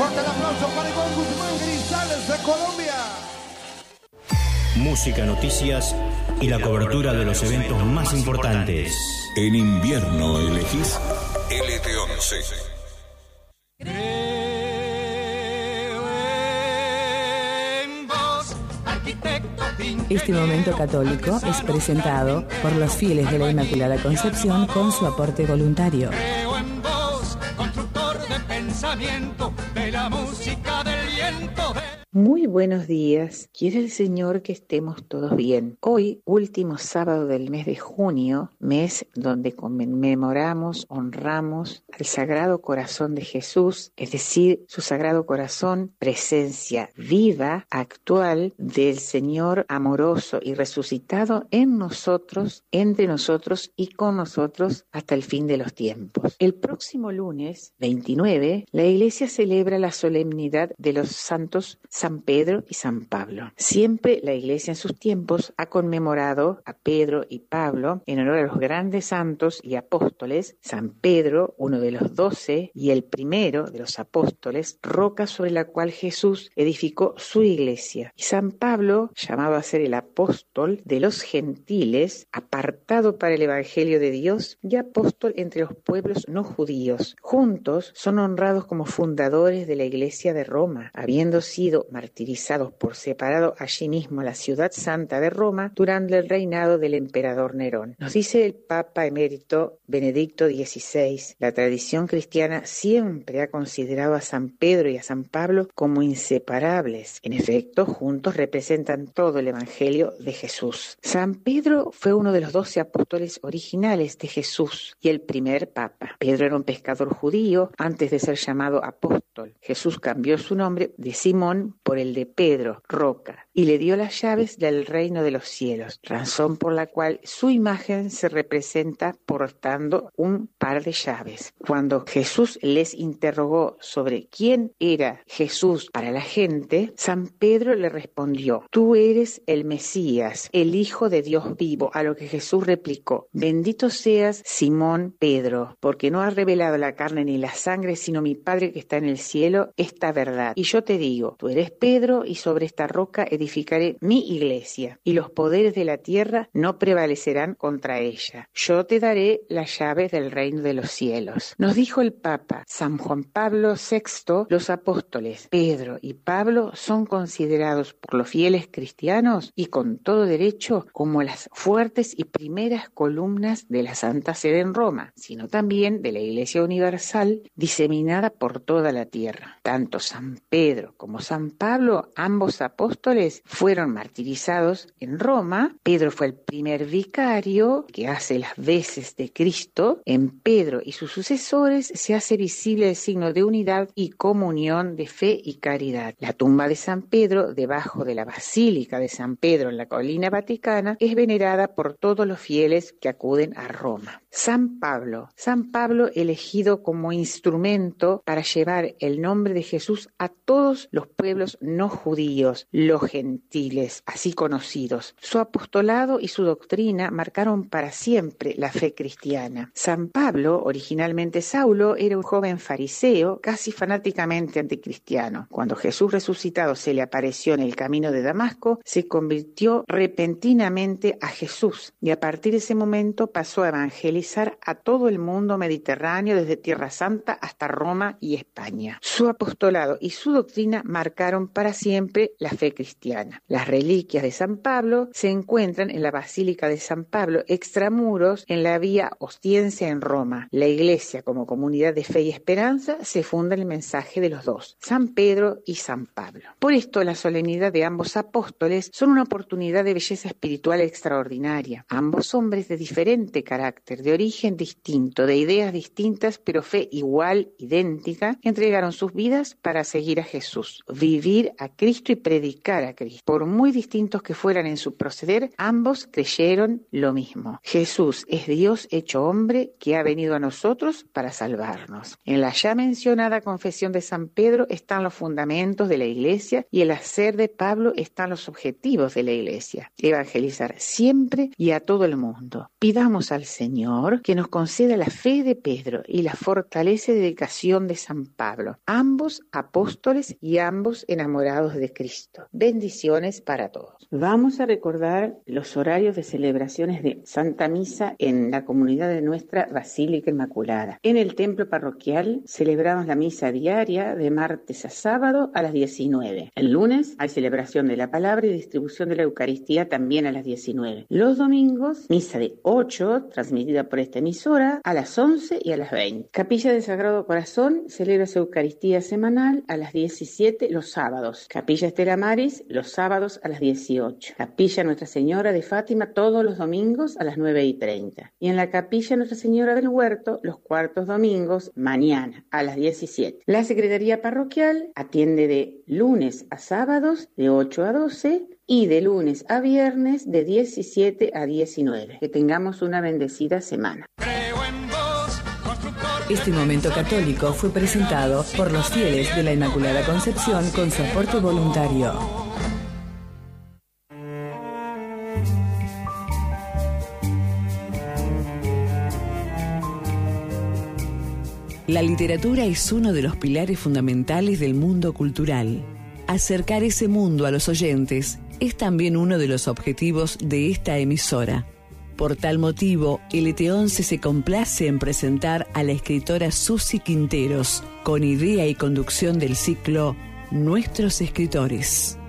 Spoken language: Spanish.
Fuerte el aplauso para Iván Guzmán Grisales de Colombia. Música, noticias y la cobertura de los eventos más importantes. En invierno elegís LT11. Este momento católico es presentado por los fieles de la Inmaculada Concepción con su aporte voluntario. Creo en vos, constructor de pensamiento, de la música del viento. Muy buenos días, quiere el Señor que estemos todos bien. Hoy, último sábado del mes de junio, mes donde conmemoramos, honramos al Sagrado Corazón de Jesús, es decir, su Sagrado Corazón, presencia viva, actual del Señor amoroso y resucitado en nosotros, entre nosotros y con nosotros hasta el fin de los tiempos. El próximo lunes 29, la Iglesia celebra la solemnidad de los santos San Pedro y San Pablo. Siempre la Iglesia en sus tiempos ha conmemorado a Pedro y Pablo en honor a los grandes santos y apóstoles. San Pedro, uno de los 12 y el primero de los apóstoles, roca sobre la cual Jesús edificó su Iglesia. Y San Pablo, llamado a ser el apóstol de los gentiles, apartado para el Evangelio de Dios y apóstol entre los pueblos no judíos. Juntos son honrados como fundadores de la Iglesia de Roma, habiendo sido martirizados por separado allí mismo la ciudad santa de Roma durante el reinado del emperador Nerón. Nos dice el Papa emérito Benedicto XVI, la tradición cristiana siempre ha considerado a San Pedro y a San Pablo como inseparables. En efecto, juntos representan todo el Evangelio de Jesús. San Pedro fue uno de los 12 apóstoles originales de Jesús y el primer Papa. Pedro era un pescador judío antes de ser llamado apóstol. Jesús cambió su nombre de Simón por el de Pedro, roca, y le dio las llaves del reino de los cielos, razón por la cual su imagen se representa portando un par de llaves. Cuando Jesús les interrogó sobre quién era Jesús para la gente, San Pedro le respondió: tú eres el Mesías, el Hijo de Dios vivo, a lo que Jesús replicó: bendito seas, Simón Pedro, porque no ha revelado la carne ni la sangre, sino mi Padre que está en el cielo, esta verdad. Y yo te digo, tú eres Pedro, y sobre esta roca edificaré mi iglesia, y los poderes de la tierra no prevalecerán contra ella. Yo te daré las llaves del reino de los cielos. Nos dijo el Papa San Juan Pablo VI, los apóstoles Pedro y Pablo son considerados por los fieles cristianos, y con todo derecho, como las fuertes y primeras columnas de la Santa Sede en Roma, sino también de la Iglesia Universal diseminada por toda la tierra. Tanto San Pedro como San Pablo, ambos apóstoles, fueron martirizados en Roma. Pedro fue el primer vicario que hace las veces de Cristo. En Pedro y sus sucesores se hace visible el signo de unidad y comunión de fe y caridad. La tumba de San Pedro, debajo de la Basílica de San Pedro en la colina vaticana, es venerada por todos los fieles que acuden a Roma. San Pablo elegido como instrumento para llevar el nombre de Jesús a todos los pueblos no judíos, los gentiles, así conocidos. Su apostolado y su doctrina marcaron para siempre la fe cristiana. San Pablo, originalmente Saulo, era un joven fariseo, casi fanáticamente anticristiano. Cuando Jesús resucitado se le apareció en el camino de Damasco, se convirtió repentinamente a Jesús y a partir de ese momento pasó a evangelizar a todo el mundo mediterráneo, desde Tierra Santa hasta Roma y España. Su apostolado y su doctrina marcaron para siempre la fe cristiana. Las reliquias de San Pablo se encuentran en la Basílica de San Pablo, extramuros, en la Vía Ostiense en Roma. La Iglesia, como comunidad de fe y esperanza, se funda en el mensaje de los dos, San Pedro y San Pablo. Por esto, la solemnidad de ambos apóstoles son una oportunidad de belleza espiritual extraordinaria. Ambos hombres de diferente carácter, de origen distinto, de ideas distintas, pero fe igual, idéntica, entregaron sus vidas para seguir a Jesús, vivir a Cristo y predicar a Cristo. Por muy distintos que fueran en su proceder, ambos creyeron lo mismo. Jesús es Dios hecho hombre que ha venido a nosotros para salvarnos. En la ya mencionada confesión de San Pedro están los fundamentos de la Iglesia y el hacer de Pablo están los objetivos de la Iglesia. Evangelizar siempre y a todo el mundo. Pidamos al Señor que nos conceda la fe de Pedro y la fortaleza y dedicación de San Pablo, ambos apóstoles y ambos enamorados de Cristo. Bendiciones para todos. Vamos a recordar los horarios de celebraciones de Santa Misa en la comunidad de nuestra Basílica Inmaculada. En el templo parroquial celebramos la misa diaria de martes a sábado a las 19. El lunes hay celebración de la palabra y distribución de la Eucaristía también a las 19. Los domingos, misa de 8, transmitida por esta emisora, a las 11 y a las 20. Capilla del Sagrado Corazón celebra su Eucaristía semanal a las 17 los sábados. Capilla Estela Maris los sábados a las 18. Capilla Nuestra Señora de Fátima todos los domingos a las 9:30. Y en la Capilla Nuestra Señora del Huerto los cuartos domingos mañana a las 17. La Secretaría Parroquial atiende de lunes a sábados de 8 a 12 y de lunes a viernes de 17 a 19. Que tengamos una bendecida semana. Este momento católico fue presentado por los fieles de la Inmaculada Concepción con su aporte voluntario. La literatura es uno de los pilares fundamentales del mundo cultural. Acercar ese mundo a los oyentes es también uno de los objetivos de esta emisora. Por tal motivo, LT11 se complace en presentar a la escritora Susi Quinteros, con idea y conducción del ciclo Nuestros Escritores.